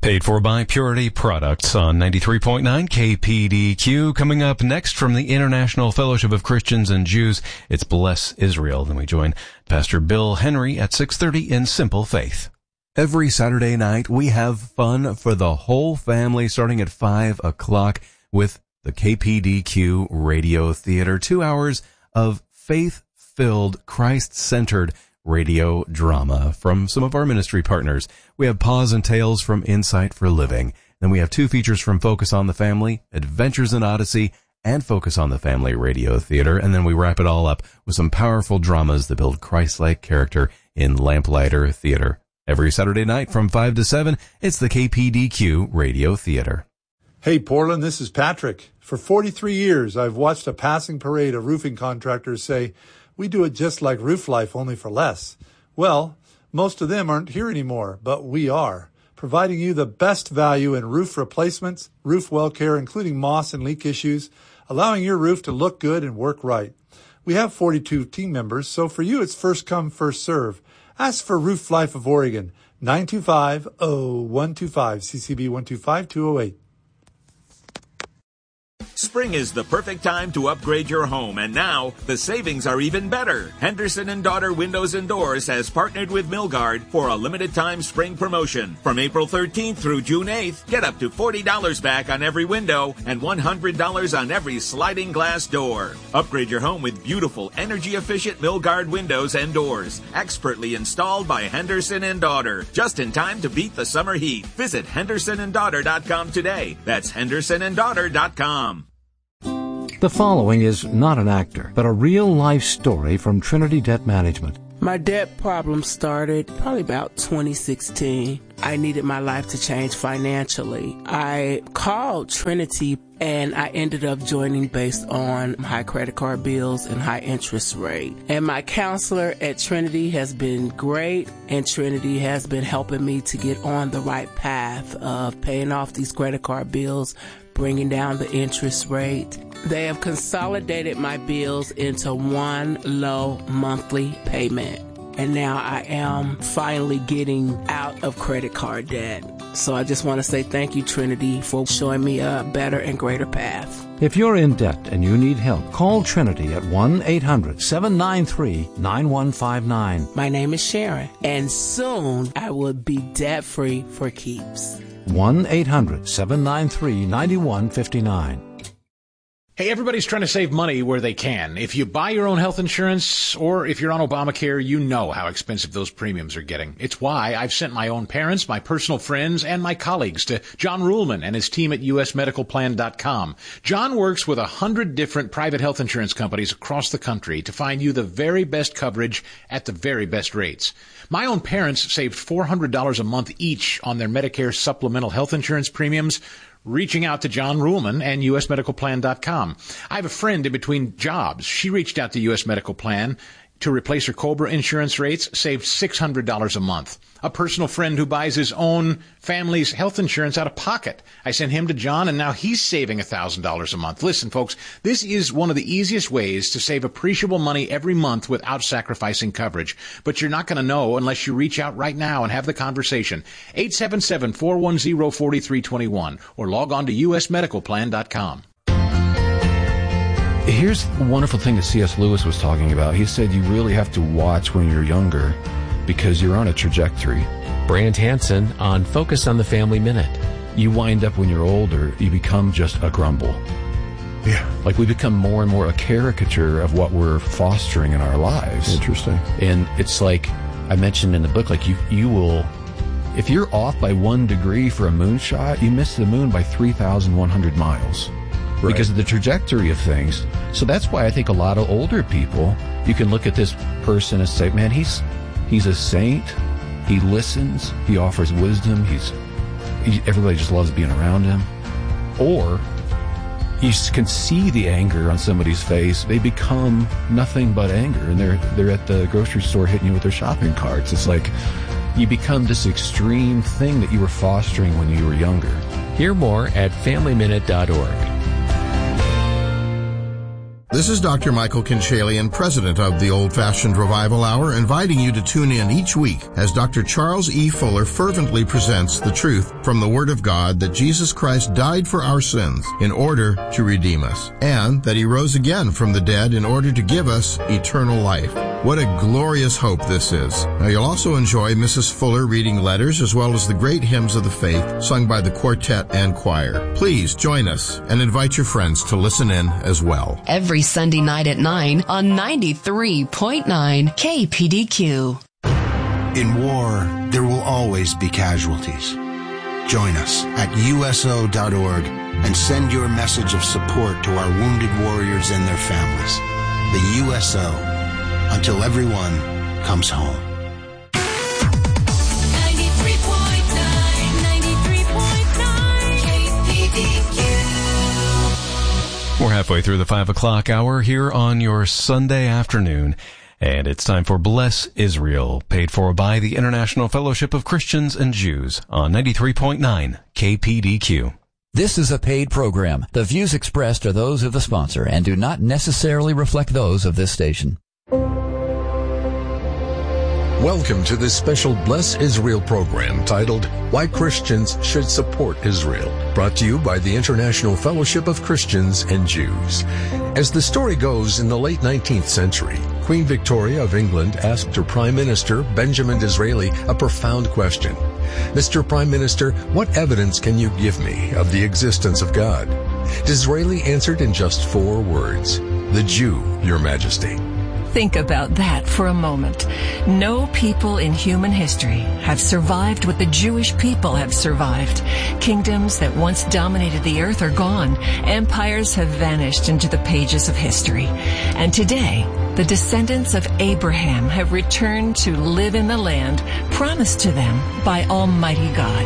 Paid for by Purity Products on 93.9 KPDQ. Coming up next from the International Fellowship of Christians and Jews, it's Bless Israel. Then we join Pastor Bill Henry at 6:30 in Simple Faith. Every Saturday night, we have fun for the whole family starting at 5 o'clock with the KPDQ Radio Theater. 2 hours of faith-filled, Christ-centered radio drama from some of our ministry partners. We have Pause and Tales from Insight for Living. Then we have 2 features from Focus on the Family, Adventures in Odyssey, and Focus on the Family Radio Theater. And then we wrap it all up with some powerful dramas that build Christ-like character in Lamplighter Theater. Every Saturday night from 5 to 7, it's the KPDQ Radio Theater. Hey, Portland, this is Patrick. For 43 years, I've watched a passing parade of roofing contractors say, "We do it just like Roof Life, only for less." Well, most of them aren't here anymore, but we are, providing you the best value in roof replacements, roof well care, including moss and leak issues, allowing your roof to look good and work right. We have 42 team members, so for you it's first come, first serve. Ask for Roof Life of Oregon, 925-0125, CCB 125208. Spring is the perfect time to upgrade your home, and now the savings are even better. Henderson & Daughter Windows and Doors has partnered with Milgard for a limited-time spring promotion. From April 13th through June 8th, get up to $40 back on every window and $100 on every sliding glass door. Upgrade your home with beautiful, energy-efficient Milgard windows and doors, expertly installed by Henderson & Daughter, just in time to beat the summer heat. Visit HendersonandDaughter.com today. That's HendersonandDaughter.com. The following is not an actor, but a real-life story from Trinity Debt Management. My debt problem started probably about 2016. I needed my life to change financially. I called Trinity and I ended up joining based on high credit card bills and high interest rate. And my counselor at Trinity has been great, and Trinity has been helping me to get on the right path of paying off these credit card bills, bringing down the interest rate. They have consolidated my bills into one low monthly payment. And now I am finally getting out of credit card debt. So I just want to say thank you, Trinity, for showing me a better and greater path. If you're in debt and you need help, call Trinity at 1-800-793-9159. My name is Sharon, and soon I will be debt-free for keeps. 1-800-793-9159. Hey, everybody's trying to save money where they can. If you buy your own health insurance or if you're on Obamacare, you know how expensive those premiums are getting. It's why I've sent my own parents, my personal friends, and my colleagues to John Ruhlman and his team at usmedicalplan.com. John works with 100 different private health insurance companies across the country to find you the very best coverage at the very best rates. My own parents saved $400 a month each on their Medicare supplemental health insurance premiums, reaching out to John Ruhlman and usmedicalplan.com. I have a friend in between jobs. She reached out to US Medical Plan to replace her COBRA insurance rates, saved $600 a month. A personal friend who buys his own family's health insurance out of pocket. I sent him to John, and now he's saving $1,000 a month. Listen, folks, this is one of the easiest ways to save appreciable money every month without sacrificing coverage. But you're not going to know unless you reach out right now and have the conversation. 877-410-4321 or log on to usmedicalplan.com. Here's the wonderful thing that C.S. Lewis was talking about. He said you really have to watch when you're younger because you're on a trajectory. Brant Hansen on Focus on the Family Minute. You wind up when you're older, you become just a grumble. Yeah. Like we become more and more a caricature of what we're fostering in our lives. Interesting. And it's like I mentioned in the book, like you will, if you're off by 1 degree for a moonshot, you miss the moon by 3,100 miles. Right. Because of the trajectory of things. So that's why I think a lot of older people, you can look at this person and say, man, he's a saint. He listens. He offers wisdom. Everybody just loves being around him. Or you can see the anger on somebody's face. They become nothing but anger, and they're at the grocery store hitting you with their shopping carts. It's like you become this extreme thing that you were fostering when you were younger. Hear more at FamilyMinute.org. This is Dr. Michael Kinchalian, president of the Old Fashioned Revival Hour, inviting you to tune in each week as Dr. Charles E. Fuller fervently presents the truth from the Word of God that Jesus Christ died for our sins in order to redeem us, and that He rose again from the dead in order to give us eternal life. What a glorious hope this is. Now, you'll also enjoy Mrs. Fuller reading letters as well as the great hymns of the faith sung by the quartet and choir. Please join us and invite your friends to listen in as well. Every Sunday night at 9 on 93.9 KPDQ. In war, there will always be casualties. Join us at USO.org and send your message of support to our wounded warriors and their families. The USO, until everyone comes home. 93.9 KPDQ. We're halfway through the 5 o'clock hour here on your Sunday afternoon, and it's time for Bless Israel, paid for by the International Fellowship of Christians and Jews on 93.9 KPDQ. This is a paid program. The views expressed are those of the sponsor and do not necessarily reflect those of this station. Welcome to this special Bless Israel program titled Why Christians Should Support Israel, brought to you by the International Fellowship of Christians and Jews. As the story goes, in the late 19th century, Queen Victoria of England asked her Prime Minister, Benjamin Disraeli, a profound question. Mr. Prime Minister, what evidence can you give me of the existence of God? Disraeli answered in just 4 words, "The Jew, Your Majesty." Think about that for a moment. No people in human history have survived what the Jewish people have survived. Kingdoms that once dominated the earth are gone. Empires have vanished into the pages of history. And today, the descendants of Abraham have returned to live in the land promised to them by Almighty God.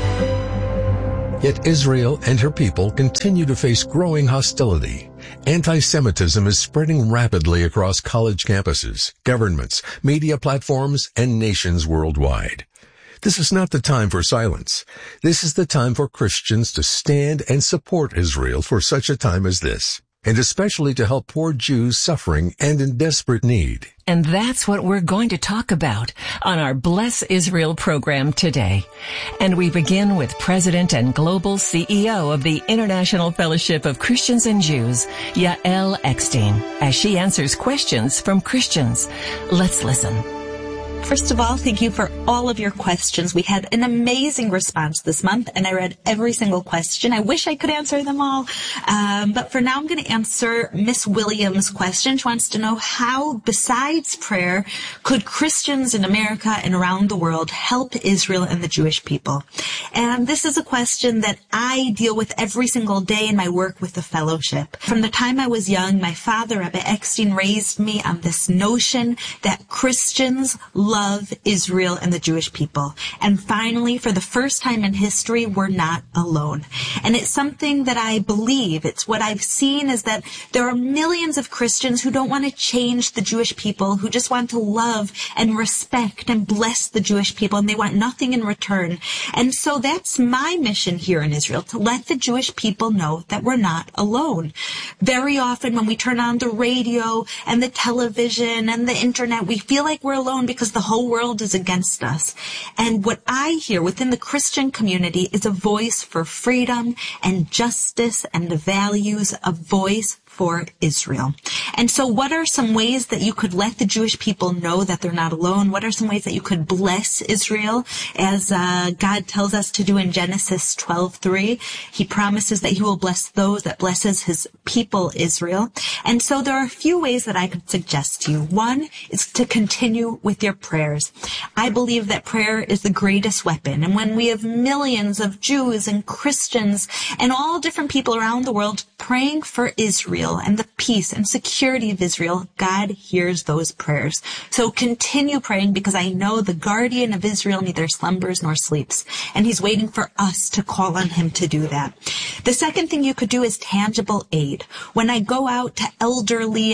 Yet Israel and her people continue to face growing hostility. Anti-Semitism is spreading rapidly across college campuses, governments, media platforms, and nations worldwide. This is not the time for silence. This is the time for Christians to stand and support Israel for such a time as this, and especially to help poor Jews suffering and in desperate need. And that's what we're going to talk about on our Bless Israel program today. And we begin with President and Global CEO of the International Fellowship of Christians and Jews, Yael Eckstein, as she answers questions from Christians. Let's listen. First of all, thank you for all of your questions. We had an amazing response this month, and I read every single question. I wish I could answer them all, but for now I'm going to answer Miss Williams' question. She wants to know how, besides prayer, could Christians in America and around the world help Israel and the Jewish people? And this is a question that I deal with every single day in my work with the fellowship. From the time I was young, my father, Rabbi Eckstein, raised me on this notion that Christians love Israel and the Jewish people. And finally, for the first time in history, we're not alone. And it's something that I believe. It's what I've seen is that there are millions of Christians who don't want to change the Jewish people, who just want to love and respect and bless the Jewish people, and they want nothing in return. And so that's my mission here in Israel, to let the Jewish people know that we're not alone. Very often when we turn on the radio and the television and the internet, we feel like we're alone because the whole world is against us. And what I hear within the Christian community is a voice for freedom and justice and the values, a voice for Israel. And so what are some ways that you could let the Jewish people know that they're not alone? What are some ways that you could bless Israel as God tells us to do in Genesis 12:3? He promises that he will bless those that blesses his people Israel. And so there are a few ways that I could suggest to you. One is to continue with your prayers. I believe that prayer is the greatest weapon. And when we have millions of Jews and Christians and all different people around the world praying for Israel and the peace and security of Israel, God hears those prayers. So continue praying, because I know the guardian of Israel neither slumbers nor sleeps, and he's waiting for us to call on him to do that. The second thing you could do is tangible aid. When I go out to elderly and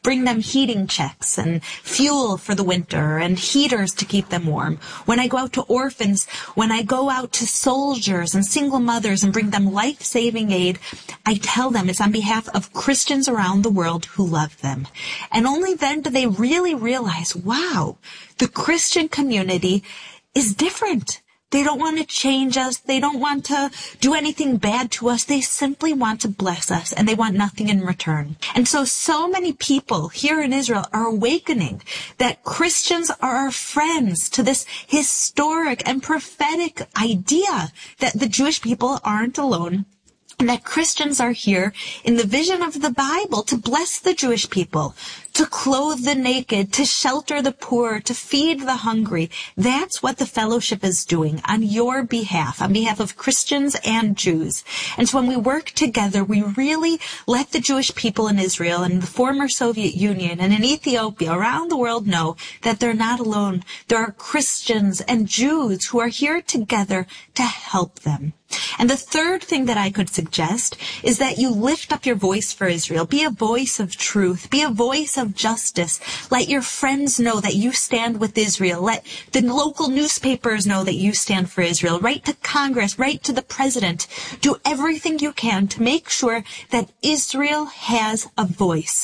bring them heating checks and fuel for the winter and heaters to keep them warm. When I go out to orphans, when I go out to soldiers and single mothers and bring them life-saving aid, I tell them it's on behalf of Christians around the world who love them. And only then do they really realize, wow, the Christian community is different. They don't want to change us. They don't want to do anything bad to us. They simply want to bless us, and they want nothing in return. And so many people here in Israel are awakening that Christians are our friends to this historic and prophetic idea that the Jewish people aren't alone, and that Christians are here in the vision of the Bible to bless the Jewish people, to clothe the naked, to shelter the poor, to feed the hungry. That's what the fellowship is doing on your behalf, on behalf of Christians and Jews. And so when we work together, we really let the Jewish people in Israel and the former Soviet Union and in Ethiopia, around the world, know that they're not alone. There are Christians and Jews who are here together to help them. And the third thing that I could suggest is that you lift up your voice for Israel. Be a voice of truth. Be a voice of justice. Let your friends know that you stand with Israel. Let the local newspapers know that you stand for Israel. Write to Congress. Write to the president. Do everything you can to make sure that Israel has a voice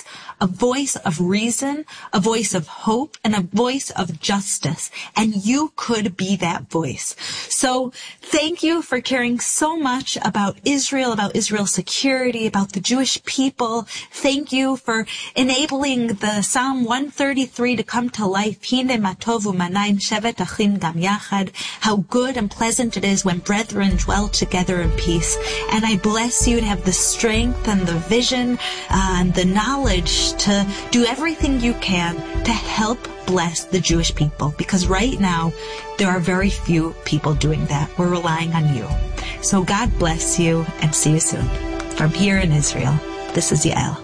of reason, a voice of hope, and a voice of justice. And you could be that voice. So thank you for caring so much about Israel's security, about the Jewish people. Thank you for enabling the Psalm 133 to come to life. Hine matovu manayim shevet achim gam yachad. How good and pleasant it is when brethren dwell together in peace. And I bless you to have the strength and the vision and the knowledge to do everything you can to help bless the Jewish people, because right now there are very few people doing that. We're relying on you. So God bless you, and see you soon. From here in Israel, this is Yael.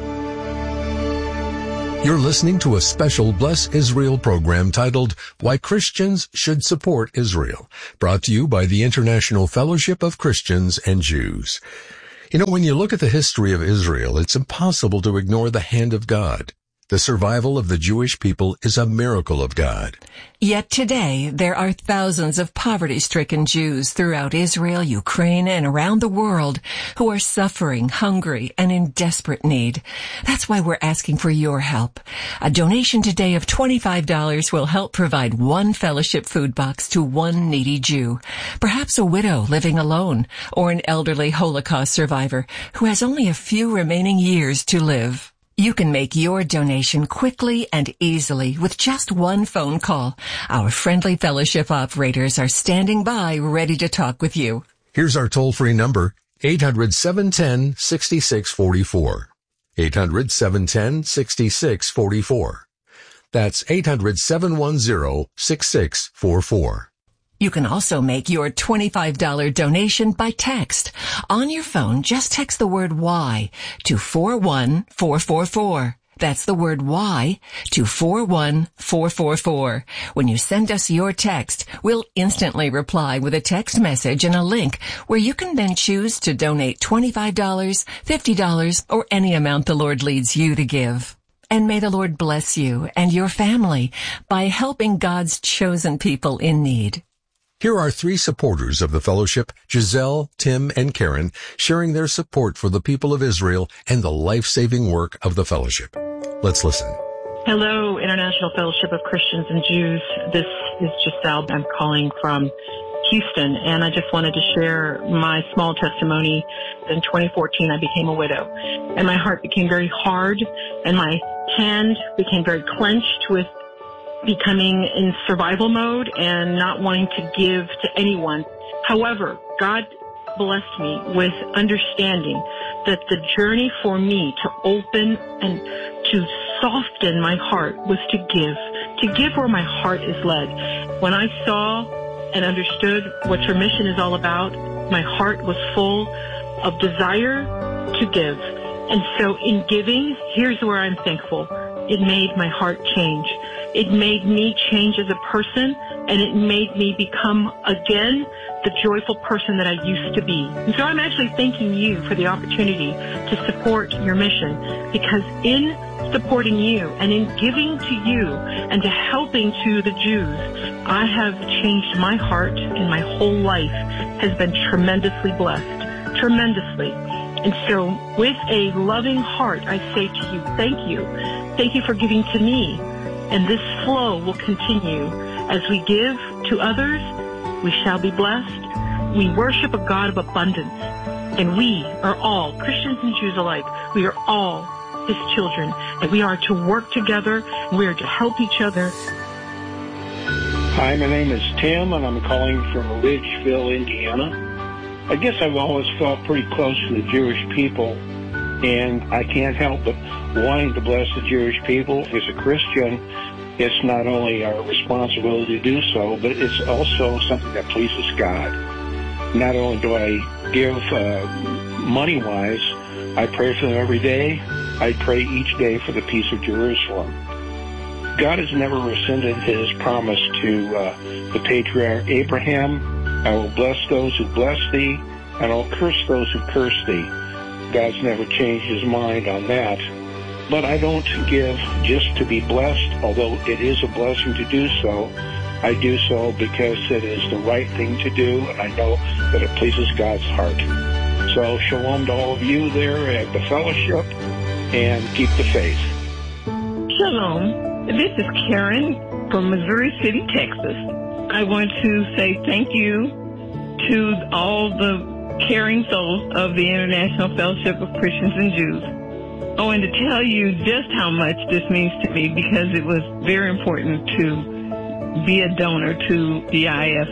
You're listening to a special Bless Israel program titled Why Christians Should Support Israel, brought to you by the International Fellowship of Christians and Jews. You know, when you look at the history of Israel, it's impossible to ignore the hand of God. The survival of the Jewish people is a miracle of God. Yet today, there are thousands of poverty-stricken Jews throughout Israel, Ukraine, and around the world who are suffering, hungry, and in desperate need. That's why we're asking for your help. A donation today of $25 will help provide one fellowship food box to one needy Jew, perhaps a widow living alone, or an elderly Holocaust survivor who has only a few remaining years to live. You can make your donation quickly and easily with just one phone call. Our friendly fellowship operators are standing by, ready to talk with you. Here's our toll-free number, 800-710-6644. 800-710-6644. That's 800-710-6644. You can also make your $25 donation by text. On your phone, just text the word Y to 41444. That's the word Y to 41444. When you send us your text, we'll instantly reply with a text message and a link where you can then choose to donate $25, $50, or any amount the Lord leads you to give. And may the Lord bless you and your family by helping God's chosen people in need. Here are three supporters of the fellowship, Giselle, Tim, and Karen, sharing their support for the people of Israel and the life-saving work of the fellowship. Let's listen. Hello, International Fellowship of Christians and Jews. This is Giselle. I'm calling from Houston, and I just wanted to share my small testimony. In 2014, I became a widow, and my heart became very hard, and my hand became very clenched with becoming in survival mode and not wanting to give to anyone. However, God blessed me with understanding that the journey for me to open and to soften my heart was to give where my heart is led. When I saw and understood what your mission is all about, my heart was full of desire to give. And so in giving, here's where I'm thankful. It made my heart change. It made me change as a person, and it made me become again the joyful person that I used to be. And so I'm actually thanking you for the opportunity to support your mission, because in supporting you and in giving to you and to helping to the Jews, I have changed my heart, and my whole life has been tremendously blessed. Tremendously. And so with a loving heart, I say to you, thank you. Thank you for giving to me. And this flow will continue. As we give to others, we shall be blessed. We worship a God of abundance. And we are all, Christians and Jews alike, we are all His children. And we are to work together. And we are to help each other. Hi, my name is Tim, and I'm calling from Ridgeville, Indiana. I guess I've always felt pretty close to the Jewish people, and I can't help but wanting to bless the Jewish people. As a Christian, it's not only our responsibility to do so, but it's also something that pleases God. Not only do I give money-wise, I pray for them every day. I pray each day for the peace of Jerusalem. God has never rescinded His promise to the patriarch Abraham. I will bless those who bless thee, and I'll curse those who curse thee. God's never changed His mind on that. But I don't give just to be blessed, although it is a blessing to do so. I do so because it is the right thing to do, and I know that it pleases God's heart. So shalom to all of you there at the fellowship, and keep the faith. Shalom. This is Karen from Missouri City, Texas. I want to say thank you to all the caring souls of the International Fellowship of Christians and Jews. I want to tell you just how much this means to me, because it was very important to be a donor to the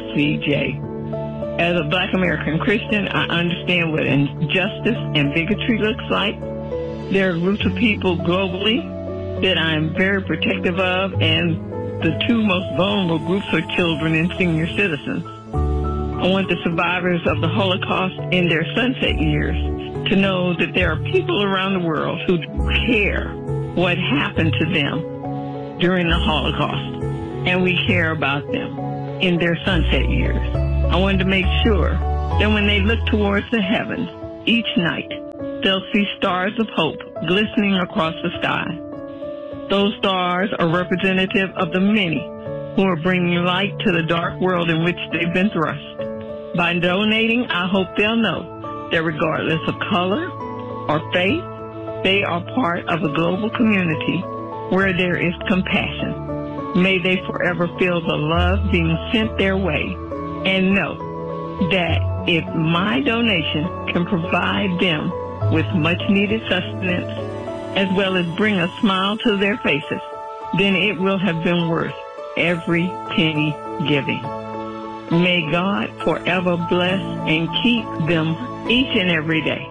IFCJ. As a Black American Christian, I understand what injustice and bigotry looks like. There are groups of people globally that I'm very protective of, and the two most vulnerable groups are children and senior citizens. I want the survivors of the Holocaust in their sunset years to know that there are people around the world who care what happened to them during the Holocaust, and we care about them in their sunset years. I wanted to make sure that when they look towards the heavens each night, they'll see stars of hope glistening across the sky. Those stars are representative of the many who are bringing light to the dark world in which they've been thrust. By donating, I hope they'll know that regardless of color or faith, they are part of a global community where there is compassion. May they forever feel the love being sent their way, and know that if my donation can provide them with much-needed sustenance, as well as bring a smile to their faces, then it will have been worth every penny giving. May God forever bless and keep them each and every day.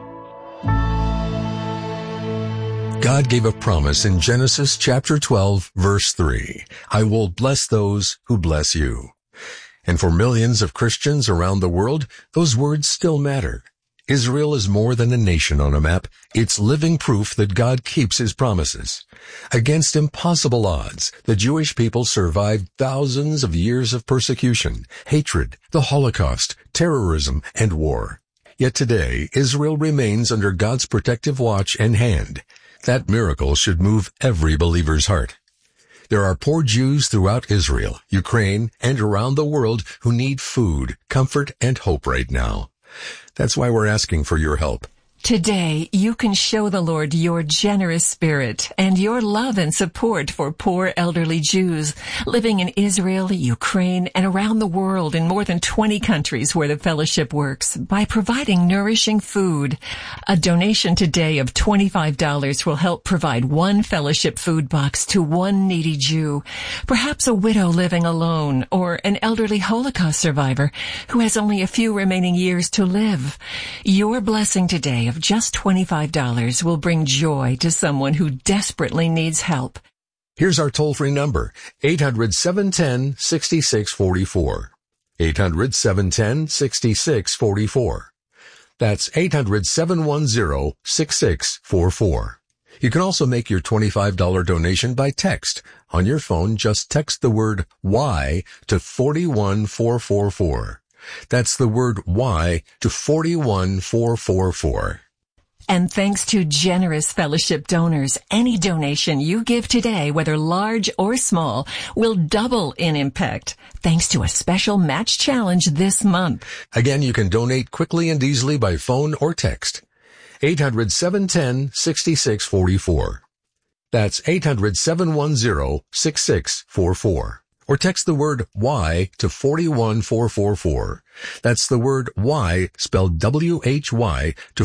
God gave a promise in Genesis chapter 12, verse 3. I will bless those who bless you. And for millions of Christians around the world, those words still matter. Israel is more than a nation on a map. It's living proof that God keeps His promises. Against impossible odds, the Jewish people survived thousands of years of persecution, hatred, the Holocaust, terrorism, and war. Yet today, Israel remains under God's protective watch and hand. That miracle should move every believer's heart. There are poor Jews throughout Israel, Ukraine, and around the world who need food, comfort, and hope right now. That's why we're asking for your help. Today, you can show the Lord your generous spirit and your love and support for poor elderly Jews living in Israel, Ukraine, and around the world in more than 20 countries where the fellowship works by providing nourishing food. A donation today of $25 will help provide one fellowship food box to one needy Jew, perhaps a widow living alone or an elderly Holocaust survivor who has only a few remaining years to live. Your blessing today of just $25 will bring joy to someone who desperately needs help. Here's our toll-free number, 800-710-6644. 800-710-6644. That's 800-710-6644. You can also make your $25 donation by text. On your phone, just text the word Y to 41444. That's the word Y to 41444. And thanks to generous fellowship donors, any donation you give today, whether large or small, will double in impact, thanks to a special match challenge this month. Again, you can donate quickly and easily by phone or text. 800-710-6644. That's 800-710-6644. Or text the word Y to 41444. That's the word Y spelled W-H-Y to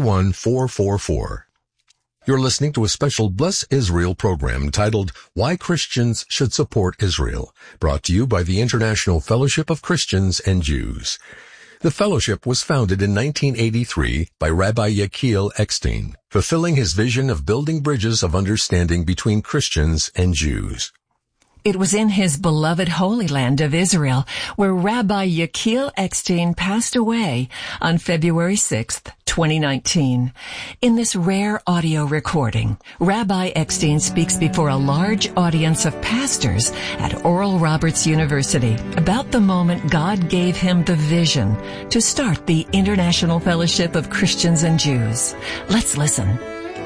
41444. You're listening to a special Bless Israel program titled Why Christians Should Support Israel, brought to you by the International Fellowship of Christians and Jews. The fellowship was founded in 1983 by Rabbi Yechiel Eckstein, fulfilling his vision of building bridges of understanding between Christians and Jews. It was in his beloved Holy Land of Israel where Rabbi Yechiel Eckstein passed away on February 6th, 2019. In this rare audio recording, Rabbi Eckstein speaks before a large audience of pastors at Oral Roberts University about the moment God gave him the vision to start the International Fellowship of Christians and Jews. Let's listen.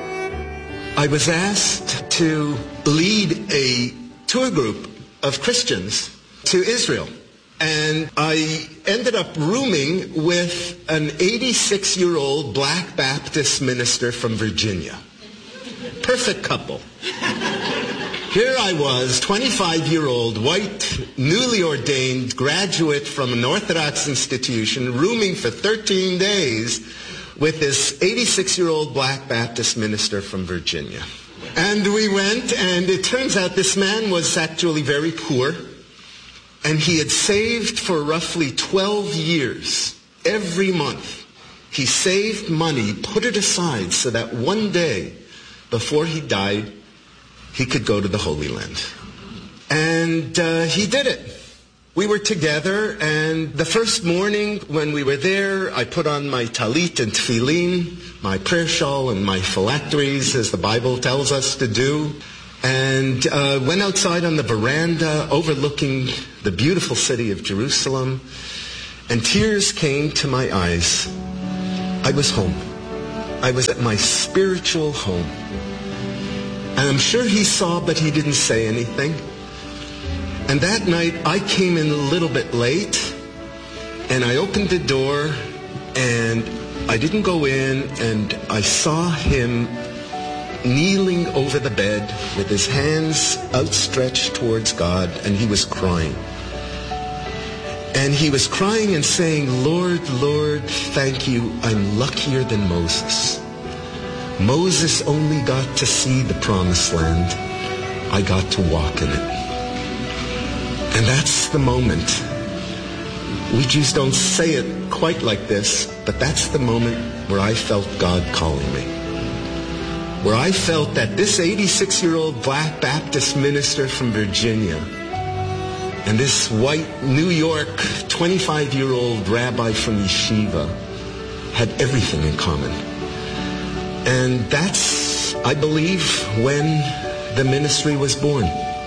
I was asked to lead a tour group of Christians to Israel. And I ended up rooming with an 86-year-old Black Baptist minister from Virginia. Perfect couple. Here I was, 25-year-old, white, newly ordained graduate from an Orthodox institution, rooming for 13 days with this 86-year-old Black Baptist minister from Virginia. And we went, and it turns out this man was actually very poor, and he had saved for roughly 12 years. Every month, he saved money, put it aside so that one day, before he died, he could go to the Holy Land. And he did it. We were together, and the first morning when we were there, I put on my talit and tefillin, my prayer shawl and my phylacteries, as the Bible tells us to do, and went outside on the veranda overlooking the beautiful city of Jerusalem, and tears came to my eyes. I was home. I was at my spiritual home. And I'm sure he saw, but he didn't say anything. And that night, I came in a little bit late, and I opened the door, and I didn't go in, and I saw him kneeling over the bed with his hands outstretched towards God, and he was crying. And he was crying and saying, Lord, Lord, thank you, I'm luckier than Moses. Moses only got to see the promised land. I got to walk in it. And that's the moment. We Jews don't say it quite like this, but that's the moment where I felt God calling me. Where I felt that this 86-year-old Black Baptist minister from Virginia and this white New York 25-year-old rabbi from Yeshiva had everything in common. And that's, I believe, when the ministry was born.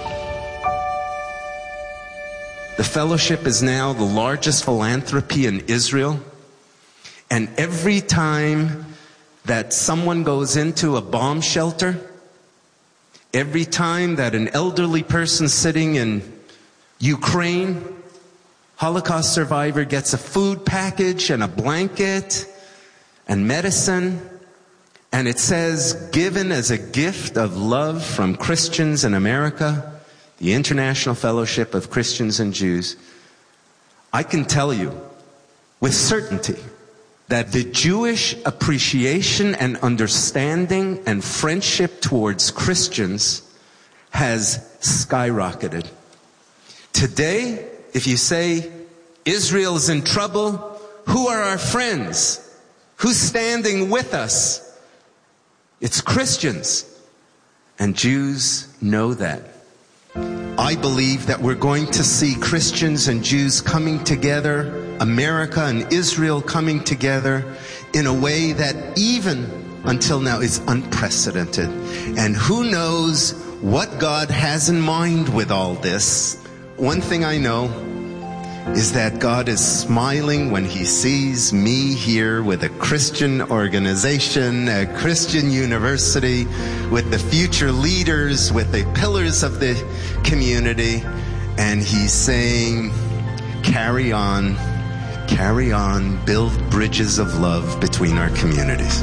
The fellowship is now the largest philanthropy in Israel. And every time that someone goes into a bomb shelter, every time that an elderly person sitting in Ukraine, Holocaust survivor, gets a food package and a blanket and medicine, and it says, given as a gift of love from Christians in America, the International Fellowship of Christians and Jews, I can tell you with certainty that the Jewish appreciation and understanding and friendship towards Christians has skyrocketed. Today, if you say Israel is in trouble, who are our friends? Who's standing with us? It's Christians. And Jews know that. I believe that we're going to see Christians and Jews coming together, America and Israel coming together in a way that even until now is unprecedented. And who knows what God has in mind with all this. One thing I know is that God is smiling when he sees me here with a Christian organization, a Christian university, with the future leaders, with the pillars of the community, and he's saying, carry on, build bridges of love between our communities.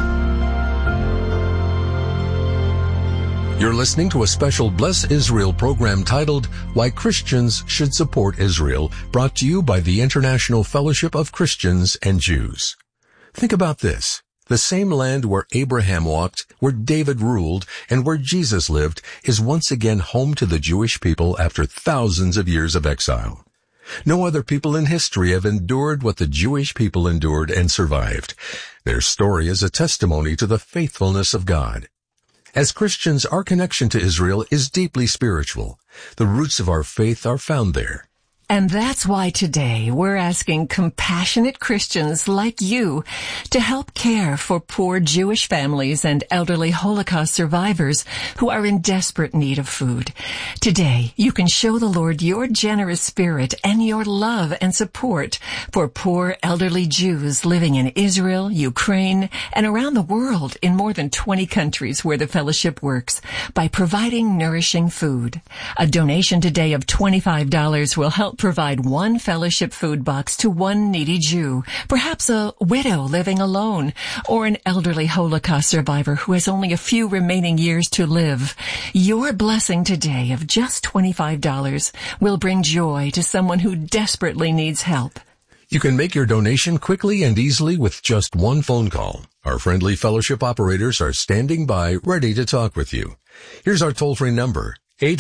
You're listening to a special Bless Israel program titled Why Christians Should Support Israel, brought to you by the International Fellowship of Christians and Jews. Think about this. The same land where Abraham walked, where David ruled, and where Jesus lived is once again home to the Jewish people after thousands of years of exile. No other people in history have endured what the Jewish people endured and survived. Their story is a testimony to the faithfulness of God. As Christians, our connection to Israel is deeply spiritual. The roots of our faith are found there. And that's why today we're asking compassionate Christians like you to help care for poor Jewish families and elderly Holocaust survivors who are in desperate need of food. Today, you can show the Lord your generous spirit and your love and support for poor elderly Jews living in Israel, Ukraine, and around the world in more than 20 countries where the fellowship works by providing nourishing food. A donation today of $25 will help provide one fellowship food box to one needy Jew, perhaps a widow living alone, or an elderly Holocaust survivor who has only a few remaining years to live. Your blessing today of just $25 will bring joy to someone who desperately needs help. You can make your donation quickly and easily with just one phone call. Our friendly fellowship operators are standing by, ready to talk with you. Here's our toll-free number,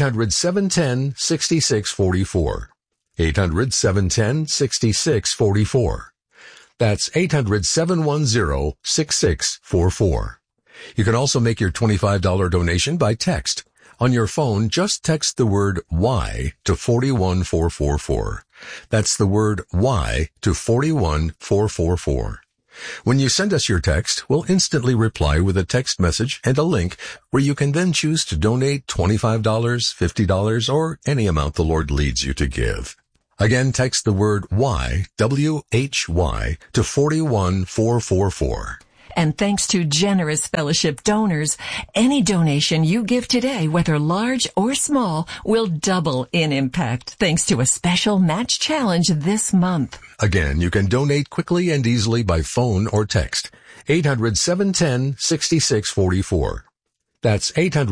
800-710-6644. 800-710-6644. That's 800-710-6644. You can also make your $25 donation by text. On your phone, just text the word Y to 41444. That's the word Y to 41444. When you send us your text, we'll instantly reply with a text message and a link where you can then choose to donate $25, $50, or any amount the Lord leads you to give. Again, text the word Y, W-H-Y, to 41444. And thanks to generous fellowship donors, any donation you give today, whether large or small, will double in impact thanks to a special match challenge this month. Again, you can donate quickly and easily by phone or text. 800-710-6644. That's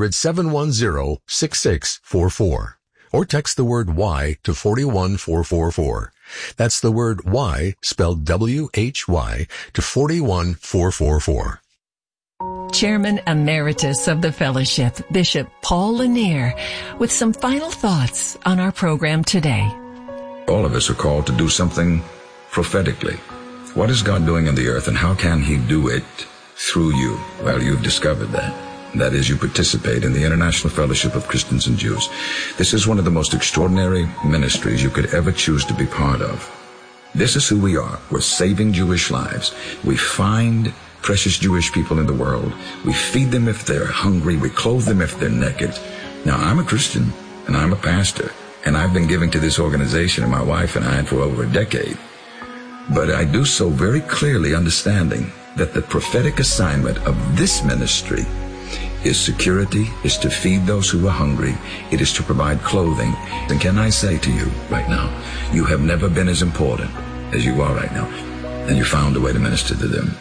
800-710-6644. Or text the word Y to 41444. That's the word Y, spelled W-H-Y, to 41444. Chairman Emeritus of the Fellowship, Bishop Paul Lanier, with some final thoughts on our program today. All of us are called to do something prophetically. What is God doing in the earth, and how can He do it through you? Well, you've discovered that. That is, you participate in the International Fellowship of Christians and Jews. This is one of the most extraordinary ministries you could ever choose to be part of. This is who we are. We're saving Jewish lives. We find precious Jewish people in the world. We feed them if they're hungry. We clothe them if they're naked. Now, I'm a Christian, and I'm a pastor, and I've been giving to this organization, and my wife and I, for over a decade. But I do so very clearly understanding that the prophetic assignment of this ministry is security, is to feed those who are hungry, it is to provide clothing. And can I say to you right now, you have never been as important as you are right now, and you found a way to minister to them.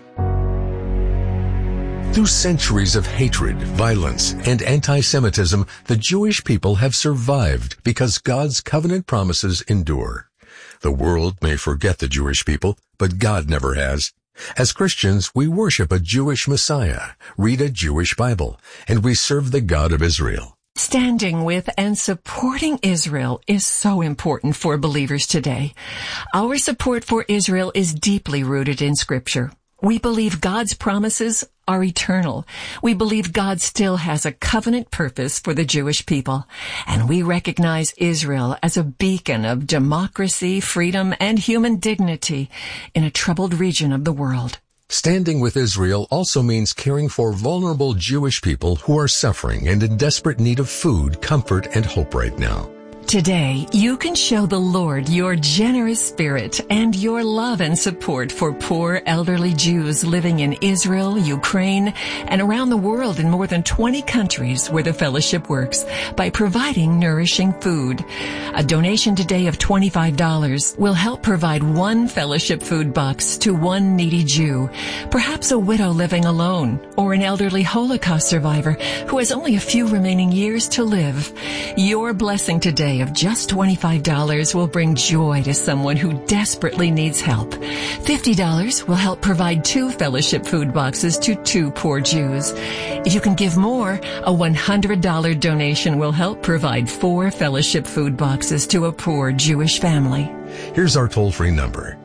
Through centuries of hatred, violence, and anti-Semitism, the Jewish people have survived because God's covenant promises endure. The world may forget the Jewish people, but God never has. As Christians, we worship a Jewish Messiah, read a Jewish Bible, and we serve the God of Israel. Standing with and supporting Israel is so important for believers today. Our support for Israel is deeply rooted in Scripture. We believe God's promises are eternal. We believe God still has a covenant purpose for the Jewish people, and we recognize Israel as a beacon of democracy, freedom, and human dignity in a troubled region of the world. Standing with Israel also means caring for vulnerable Jewish people who are suffering and in desperate need of food, comfort, and hope right now. Today, you can show the Lord your generous spirit and your love and support for poor elderly Jews living in Israel, Ukraine, and around the world in more than 20 countries where the fellowship works by providing nourishing food. A donation today of $25 will help provide one fellowship food box to one needy Jew, perhaps a widow living alone or an elderly Holocaust survivor who has only a few remaining years to live. Your blessing today of just $25 will bring joy to someone who desperately needs help. $50 will help provide 2 fellowship food boxes to 2 poor Jews. If you can give more, a $100 donation will help provide 4 fellowship food boxes to a poor Jewish family. Here's our toll-free number,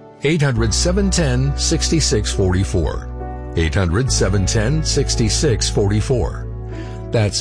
800-710-6644. 800-710-6644. That's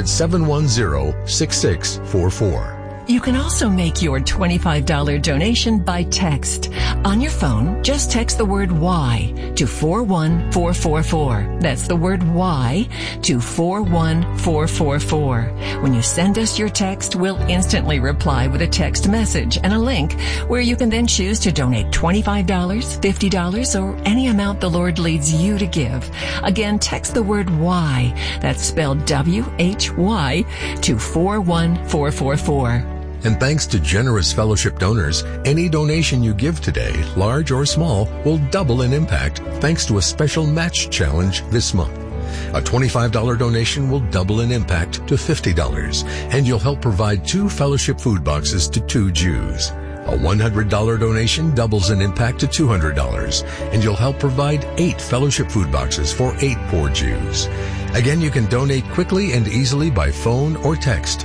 800-710-6644. You can also make your $25 donation by text. On your phone, just text the word Y to 41444. That's the word Y to 41444. When you send us your text, we'll instantly reply with a text message and a link where you can then choose to donate $25, $50, or any amount the Lord leads you to give. Again, text the word Y, that's spelled W-H-Y, to 41444. And thanks to generous fellowship donors, any donation you give today, large or small, will double in impact thanks to a special match challenge this month. A $25 donation will double in impact to $50, and you'll help provide 2 fellowship food boxes to 2 Jews. A $100 donation doubles in impact to $200, and you'll help provide 8 fellowship food boxes for 8 poor Jews. Again, you can donate quickly and easily by phone or text.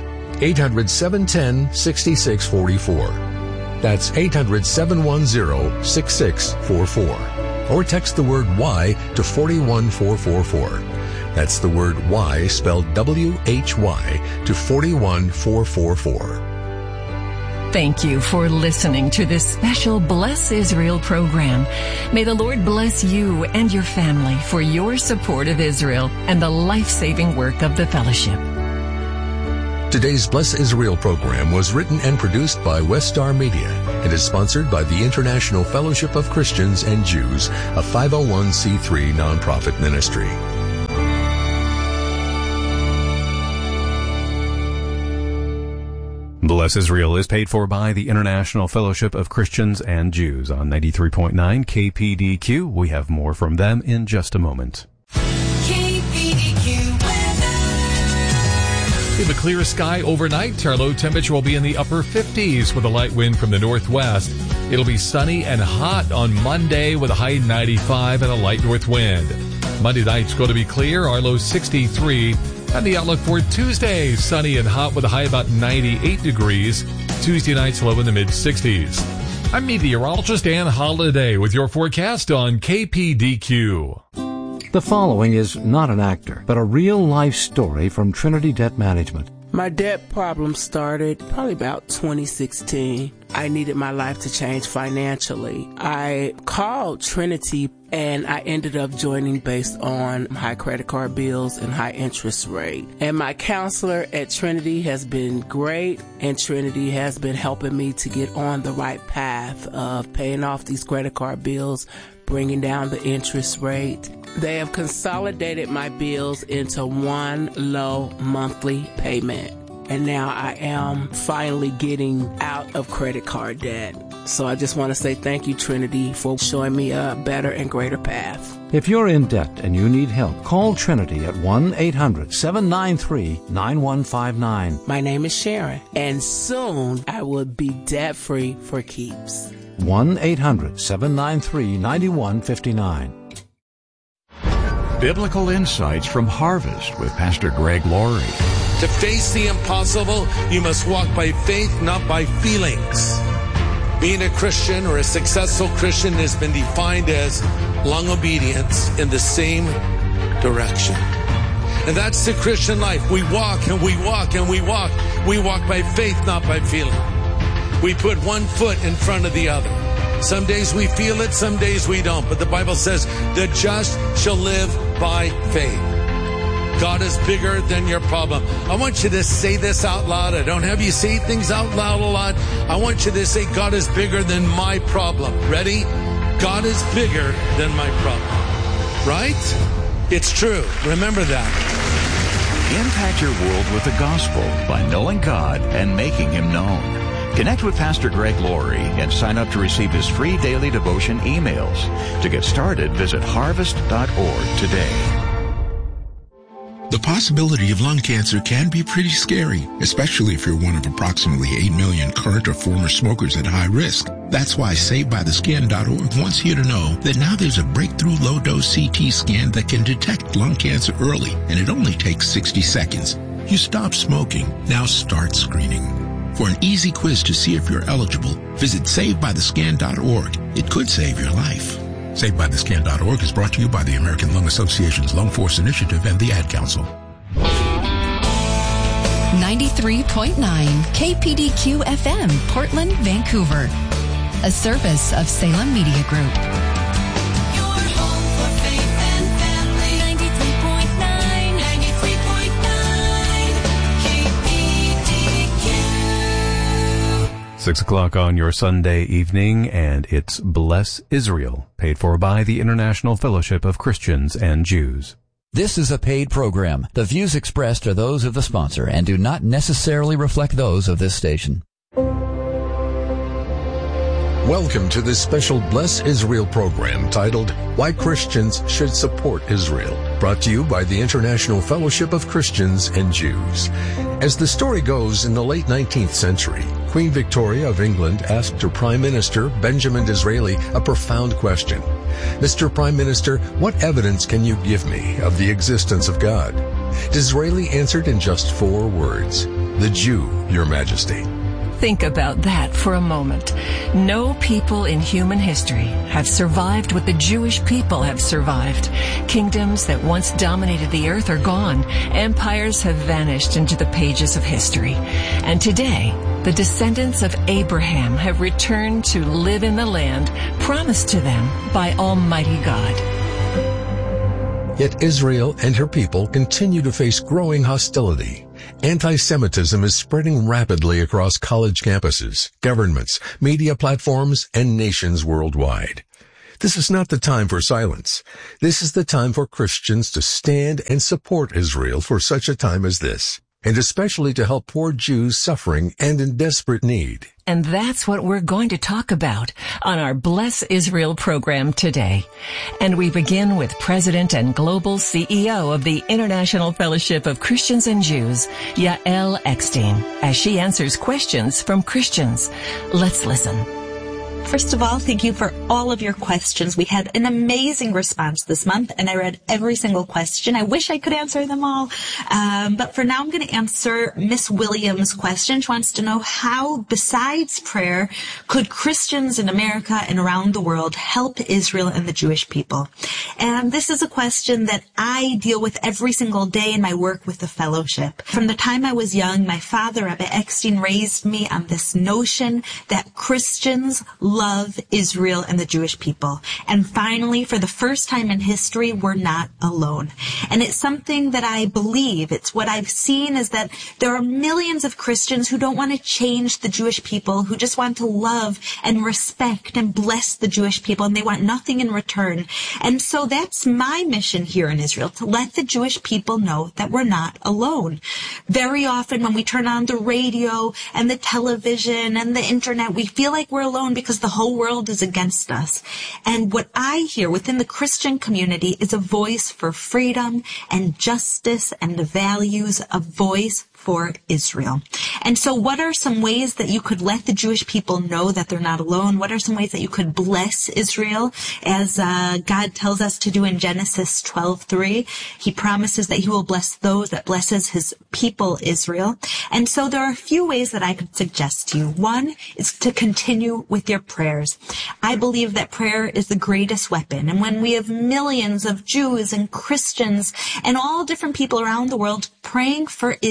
800-710-6644. That's 800-710-6644. Or text the word Y to 41444. That's the word Y spelled W-H-Y to 41444. Thank you for listening to this special Bless Israel program. May the Lord bless you and your family for your support of Israel and the life-saving work of the fellowship. Today's Bless Israel program was written and produced by Westar Media and is sponsored by the International Fellowship of Christians and Jews, a 501c3 nonprofit ministry. Bless Israel is paid for by the International Fellowship of Christians and Jews on 93.9 KPDQ. We have more from them in just a moment. We have a clear sky overnight. Our low temperature will be in the upper 50s with a light wind from the northwest. It'll be sunny and hot on Monday with a high 95 and a light north wind. Monday night's going to be clear, our low 63. And the outlook for Tuesday, sunny and hot with a high about 98 degrees. Tuesday night's low in the mid-60s. I'm meteorologist Ann Holiday with your forecast on KPDQ. The following is not an actor, but a real-life story from Trinity Debt Management. My debt problem started probably about 2016. I needed my life to change financially. I called Trinity and I ended up joining based on high credit card bills and high interest rate. And my counselor at Trinity has been great, and Trinity has been helping me to get on the right path of paying off these credit card bills, bringing down the interest rate. They have consolidated my bills into one low monthly payment. And now I am finally getting out of credit card debt. So I just want to say thank you, Trinity, for showing me a better and greater path. If you're in debt and you need help, call Trinity at 1-800-793-9159. My name is Sharon, and soon I will be debt-free for keeps. 1-800-793-9159. Biblical Insights from Harvest with Pastor Greg Laurie. To face the impossible, you must walk by faith, not by feelings. Being a Christian or a successful Christian has been defined as long obedience in the same direction. And that's the Christian life. We walk and we walk and we walk. We walk by faith, not by feeling. We put one foot in front of the other. Some days we feel it, some days we don't. But the Bible says, the just shall live by faith. God is bigger than your problem. I want you to say this out loud. I don't have you say things out loud a lot. I want you to say, God is bigger than my problem. Ready? God is bigger than my problem. Right? It's true. Remember that. Impact your world with the gospel by knowing God and making Him known. Connect with Pastor Greg Laurie and sign up to receive his free daily devotion emails. To get started, visit harvest.org today. The possibility of lung cancer can be pretty scary, especially if you're one of approximately 8 million current or former smokers at high risk. That's why SavedByTheScan.org wants you to know that now there's a breakthrough low-dose CT scan that can detect lung cancer early, and it only takes 60 seconds. You stop smoking, now start screening. For an easy quiz to see if you're eligible, visit SavedByTheScan.org. It could save your life. SavedByTheScan.org is brought to you by the American Lung Association's Lung Force Initiative and the Ad Council. 93.9 KPDQ FM, Portland, Vancouver. A service of Salem Media Group. 6 o'clock on your Sunday evening, and it's Bless Israel, paid for by the International Fellowship of Christians and Jews. This is a paid program. The views expressed are those of the sponsor and do not necessarily reflect those of this station. Welcome to this special Bless Israel program titled Why Christians Should Support Israel, brought to you by the International Fellowship of Christians and Jews. As the story goes, in the late 19th century, Queen Victoria of England asked her Prime Minister, Benjamin Disraeli, a profound question. Mr. Prime Minister, what evidence can you give me of the existence of God? Disraeli answered in just 4 words, "The Jew, Your Majesty." Think about that for a moment. No people in human history have survived what the Jewish people have survived. Kingdoms that once dominated the earth are gone. Empires have vanished into the pages of history. And today, the descendants of Abraham have returned to live in the land promised to them by Almighty God. Yet Israel and her people continue to face growing hostility. Anti-Semitism is spreading rapidly across college campuses, governments, media platforms, and nations worldwide. This is not the time for silence. This is the time for Christians to stand and support Israel for such a time as this, and especially to help poor Jews suffering and in desperate need. And that's what we're going to talk about on our Bless Israel program today. And we begin with President and Global CEO of the International Fellowship of Christians and Jews, Yael Eckstein, as she answers questions from Christians. Let's listen. First of all, thank you for all of your questions. We had an amazing response this month, and I read every single question. I wish I could answer them all. But for now, I'm going to answer Miss Williams' question. She wants to know how, besides prayer, could Christians in America and around the world help Israel and the Jewish people? And this is a question that I deal with every single day in my work with the fellowship. From the time I was young, my father, Rabbi Eckstein, raised me on this notion that Christians love Israel and the Jewish people. And finally, for the first time in history, we're not alone. And it's something that I believe. It's what I've seen is that there are millions of Christians who don't want to change the Jewish people, who just want to love and respect and bless the Jewish people, and they want nothing in return. And so that's my mission here in Israel, to let the Jewish people know that we're not alone. Very often when we turn on the radio and the television and the internet, we feel like we're alone because the whole world is against us. And what I hear within the Christian community is a voice for freedom and justice and the values, a voice for Israel. And so what are some ways that you could let the Jewish people know that they're not alone? What are some ways that you could bless Israel as God tells us to do in Genesis 12:3? He promises that he will bless those that blesses his people Israel. And so there are a few ways that I could suggest to you. One is to continue with your prayers. I believe that prayer is the greatest weapon. And when we have millions of Jews and Christians and all different people around the world praying for Israel,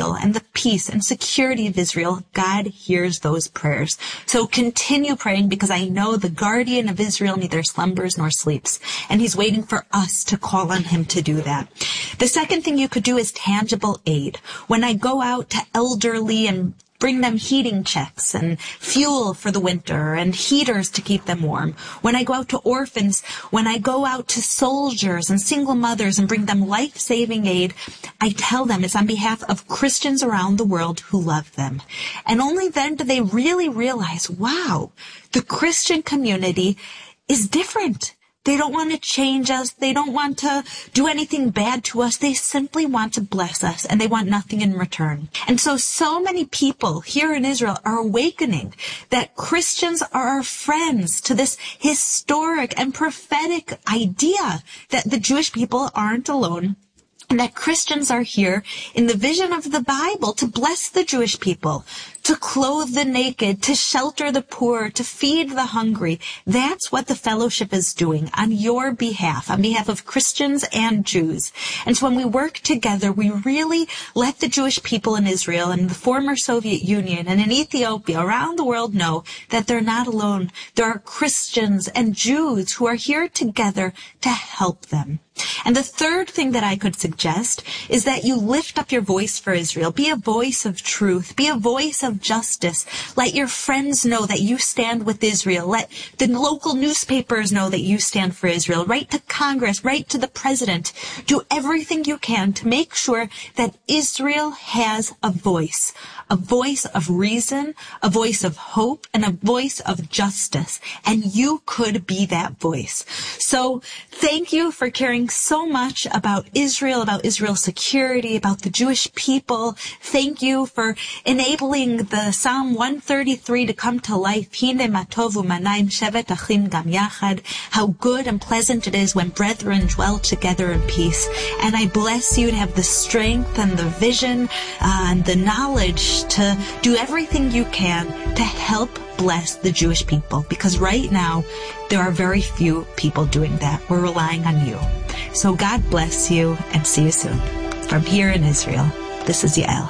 Israel and the peace and security of Israel, God hears those prayers. So continue praying, because I know the guardian of Israel neither slumbers nor sleeps, and he's waiting for us to call on him to do that. The second thing you could do is tangible aid. When I go out to elderly and bring them heating checks and fuel for the winter and heaters to keep them warm. When I go out to orphans, when I go out to soldiers and single mothers and bring them life-saving aid, I tell them it's on behalf of Christians around the world who love them. And only then do they really realize, wow, the Christian community is different. They don't want to change us. They don't want to do anything bad to us. They simply want to bless us, and they want nothing in return. And so many people here in Israel are awakening that Christians are our friends, to this historic and prophetic idea that the Jewish people aren't alone, and that Christians are here in the vision of the Bible to bless the Jewish people, to clothe the naked, to shelter the poor, to feed the hungry. That's what the fellowship is doing on your behalf, on behalf of Christians and Jews. And so when we work together, we really let the Jewish people in Israel and the former Soviet Union and in Ethiopia, around the world, know that they're not alone. There are Christians and Jews who are here together to help them. And the third thing that I could suggest is that you lift up your voice for Israel. Be a voice of truth. Be a voice of justice. Let your friends know that you stand with Israel. Let the local newspapers know that you stand for Israel. Write to Congress. Write to the president. Do everything you can to make sure that Israel has a voice of reason, a voice of hope, and a voice of justice. And you could be that voice. So thank you for caring so much about Israel's security, about the Jewish people. Thank you for enabling the Psalm 133 to come to life. Hine matov u'manayim shevet achim gam yachad. How good and pleasant it is when brethren dwell together in peace. And I bless you to have the strength and the vision and the knowledge to do everything you can to help bless the Jewish people, because right now there are very few people doing that. We're relying on you. So God bless you, and see you soon. From here in Israel, this is Yael.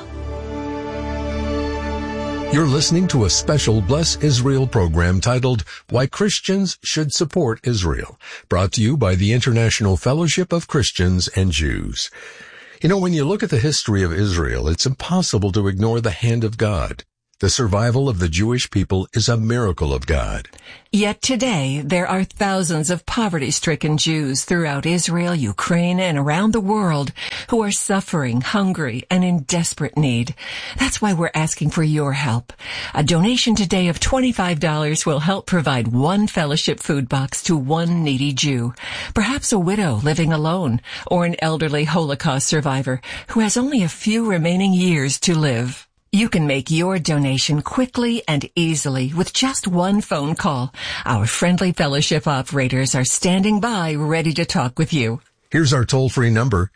You're listening to a special Bless Israel program titled Why Christians Should Support Israel, brought to you by the International Fellowship of Christians and Jews. You know, when you look at the history of Israel, it's impossible to ignore the hand of God. The survival of the Jewish people is a miracle of God. Yet today, there are thousands of poverty-stricken Jews throughout Israel, Ukraine, and around the world who are suffering, hungry, and in desperate need. That's why we're asking for your help. A donation today of $25 will help provide one fellowship food box to one needy Jew, perhaps a widow living alone, or an elderly Holocaust survivor who has only a few remaining years to live. You can make your donation quickly and easily with just one phone call. Our friendly fellowship operators are standing by, ready to talk with you. Here's our toll-free number,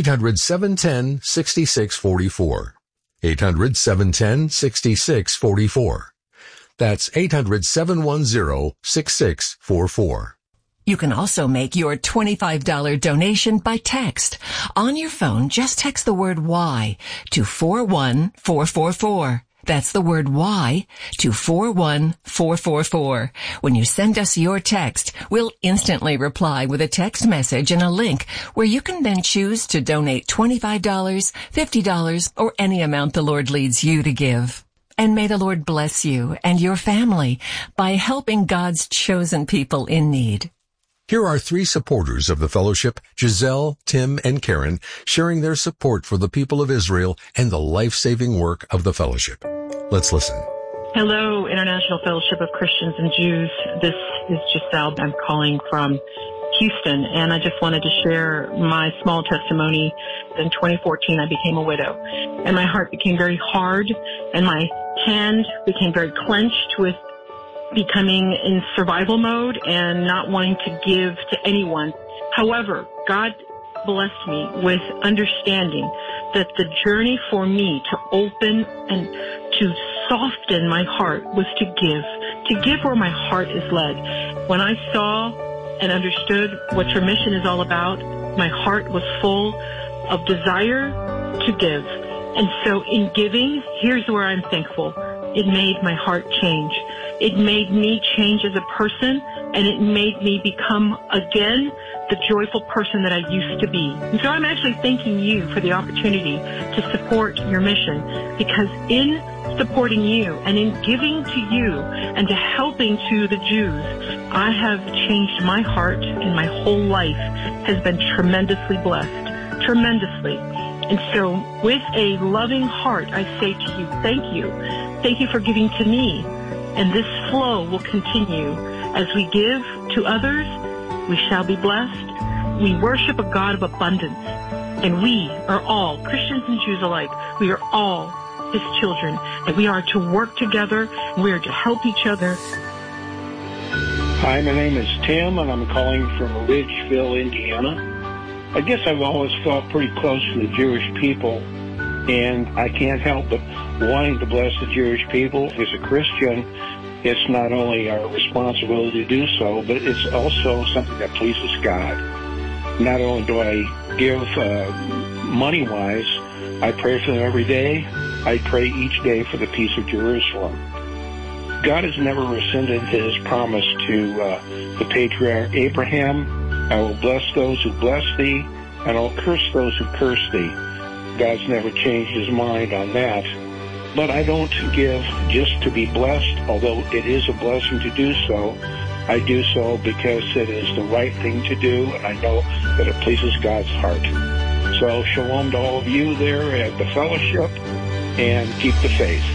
800-710-6644. 800-710-6644. That's 800-710-6644. You can also make your $25 donation by text. On your phone, just text the word Y to 41444. That's the word Y to 41444. When you send us your text, we'll instantly reply with a text message and a link where you can then choose to donate $25, $50, or any amount the Lord leads you to give. And may the Lord bless you and your family by helping God's chosen people in need. Here are three supporters of the fellowship, Giselle, Tim, and Karen, sharing their support for the people of Israel and the life-saving work of the fellowship. Let's listen. Hello, International Fellowship of Christians and Jews. This is Giselle. I'm calling from Houston, and I just wanted to share my small testimony. In 2014, I became a widow, and my heart became very hard, and my hand became very clenched with becoming in survival mode and not wanting to give to anyone. However, God blessed me with understanding that the journey for me to open and to soften my heart was to give where my heart is led. When I saw and understood what your mission is all about, my heart was full of desire to give. And so in giving, here's where I'm thankful. It made my heart change. It made me change as a person, and it made me become, again, the joyful person that I used to be. And so I'm actually thanking you for the opportunity to support your mission, because in supporting you and in giving to you and to helping to the Jews, I have changed my heart, and my whole life has been tremendously blessed. Tremendously. And so with a loving heart, I say to you, thank you. Thank you for giving to me. And this flow will continue. As we give to others, we shall be blessed. We worship a God of abundance. And we are all, Christians and Jews alike, we are all His children. And we are to work together. We are to help each other. Hi, my name is Tim, and I'm calling from Ridgeville, Indiana. I guess I've always felt pretty close to the Jewish people, and I can't help but wanting to bless the Jewish people. As a Christian, it's not only our responsibility to do so, but it's also something that pleases God. Not only do I give money-wise, I pray for them every day. I pray each day for the peace of Jerusalem. God has never rescinded His promise to the patriarch Abraham. I will bless those who bless thee, and I'll curse those who curse thee. God's never changed His mind on that. But I don't give just to be blessed, although it is a blessing to do so. I do so because it is the right thing to do, and I know that it pleases God's heart. So shalom to all of you there at the fellowship, and keep the faith.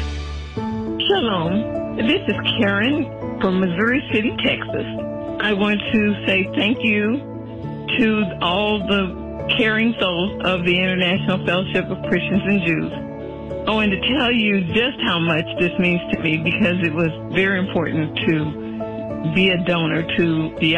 Shalom. This is Karen from Missouri City, Texas. I want to say thank you to all the caring souls of the International Fellowship of Christians and Jews. I want to tell you just how much this means to me, because it was very important to be a donor to the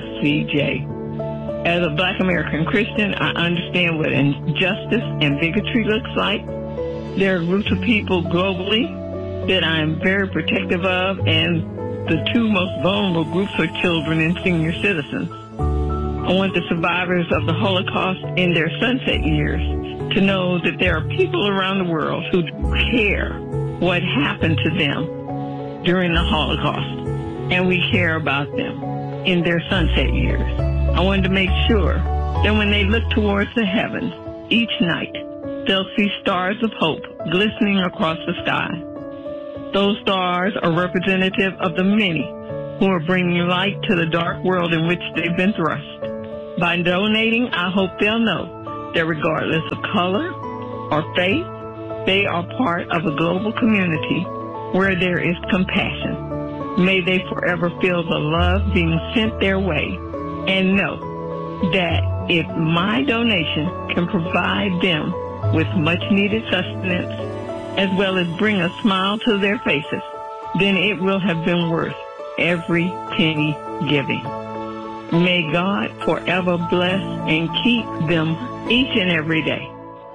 IFCJ. As a Black American Christian, I understand what injustice and bigotry looks like. There are groups of people globally that I am very protective of, and the two most vulnerable groups are children and senior citizens. I want the survivors of the Holocaust in their sunset years to know that there are people around the world who care what happened to them during the Holocaust, and we care about them in their sunset years. I wanted to make sure that when they look towards the heavens each night, they'll see stars of hope glistening across the sky. Those stars are representative of the many who are bringing light to the dark world in which they've been thrust. By donating, I hope they'll know that regardless of color or faith, they are part of a global community where there is compassion. May they forever feel the love being sent their way, and know that if my donation can provide them with much-needed sustenance, as well as bring a smile to their faces, then it will have been worth every penny giving. May God forever bless and keep them each and every day.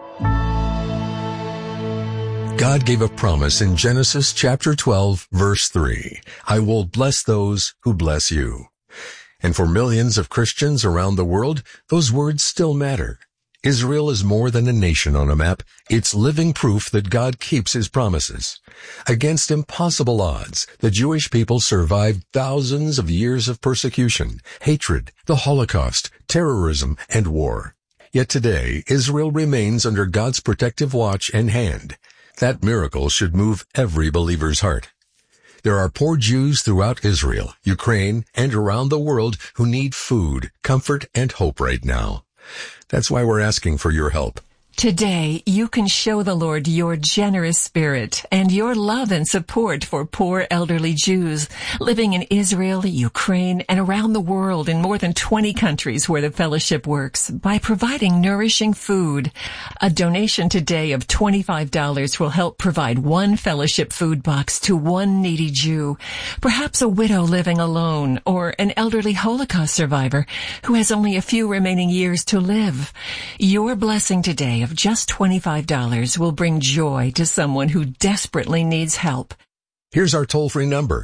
God gave a promise in Genesis chapter 12, verse 3. I will bless those who bless you. And for millions of Christians around the world, those words still matter. Israel is more than a nation on a map. It's living proof that God keeps His promises. Against impossible odds, the Jewish people survived thousands of years of persecution, hatred, the Holocaust, terrorism, and war. Yet today, Israel remains under God's protective watch and hand. That miracle should move every believer's heart. There are poor Jews throughout Israel, Ukraine, and around the world who need food, comfort, and hope right now. That's why we're asking for your help. Today, you can show the Lord your generous spirit and your love and support for poor elderly Jews living in Israel, Ukraine, and around the world in more than 20 countries where the fellowship works by providing nourishing food. A donation today of $25 will help provide one fellowship food box to one needy Jew, perhaps a widow living alone or an elderly Holocaust survivor who has only a few remaining years to live. Your blessing today of just $25 will bring joy to someone who desperately needs help. Here's our toll-free number,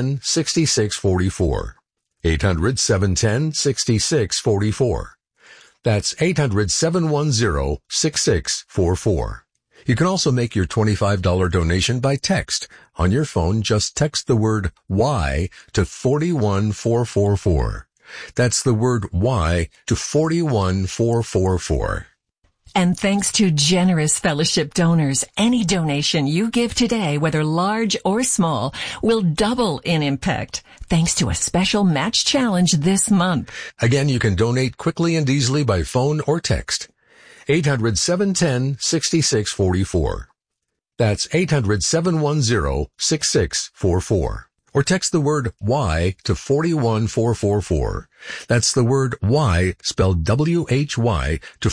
800-710-6644. 800-710-6644. That's 800-710-6644. You can also make your $25 donation by text. On your phone, just text the word Y to 41444. That's the word Y to 41444. And thanks to generous fellowship donors, any donation you give today, whether large or small, will double in impact, thanks to a special match challenge this month. Again, you can donate quickly and easily by phone or text. 800-710-6644. That's 800-710-6644. Or text the word Y to 41444. That's the word Y spelled W-H-Y to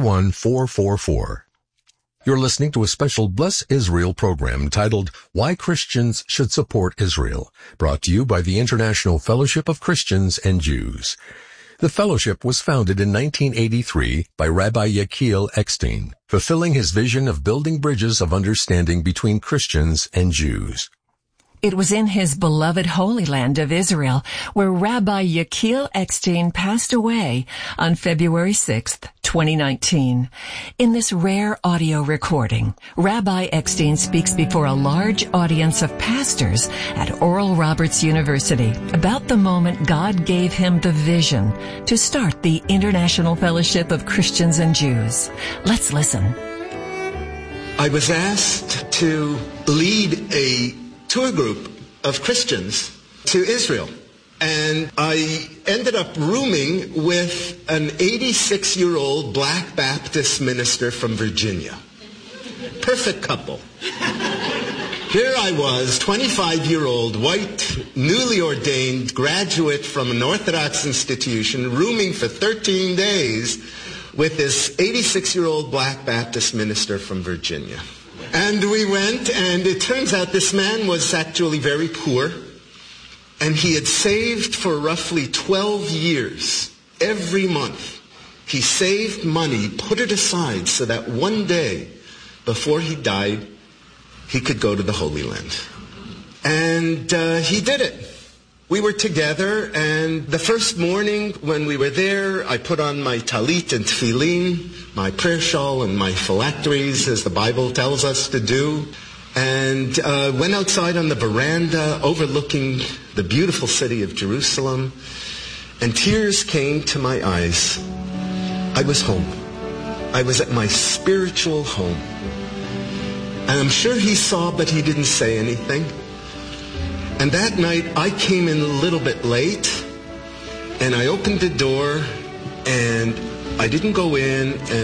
41444. You're listening to a special Bless Israel program titled Why Christians Should Support Israel, brought to you by the International Fellowship of Christians and Jews. The fellowship was founded in 1983 by Rabbi Yechiel Eckstein, fulfilling his vision of building bridges of understanding between Christians and Jews. It was in his beloved Holy Land of Israel where Rabbi Yechiel Eckstein passed away on February 6th, 2019. In this rare audio recording, Rabbi Eckstein speaks before a large audience of pastors at Oral Roberts University about the moment God gave him the vision to start the International Fellowship of Christians and Jews. Let's listen. I was asked to lead a tour group of Christians to Israel. And I ended up rooming with an 86-year-old Black Baptist minister from Virginia. Perfect couple. Here I was, 25-year-old, white, newly ordained graduate from an Orthodox institution, rooming for 13 days with this 86-year-old Black Baptist minister from Virginia. And we went, and it turns out this man was actually very poor, and he had saved for roughly 12 years. Every month, he saved money, put it aside so that one day, before he died, he could go to the Holy Land. And he did it. We were together, and the first morning when we were there, I put on my talit and tefillin, my prayer shawl and my phylacteries, as the Bible tells us to do, and went outside on the veranda overlooking the beautiful city of Jerusalem, and tears came to my eyes. I was home. I was at my spiritual home. And I'm sure he saw, but he didn't say anything. And that night, I came in a little bit late, and I opened the door, and I didn't go in, and